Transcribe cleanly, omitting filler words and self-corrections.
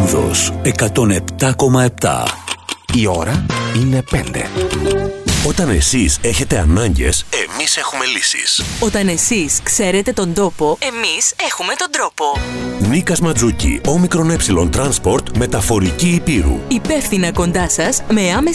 Λούδος 107,7. Η ώρα είναι 5. Όταν εσείς έχετε ανάγκες, εμείς έχουμε λύσεις. Όταν εσείς ξέρετε τον τόπο, εμείς έχουμε τον τρόπο. Νίκας Ματζούκη, Όμικρον Transport, μεταφορική Υπήρου. Υπεύθυνα κοντά σας, με άμεση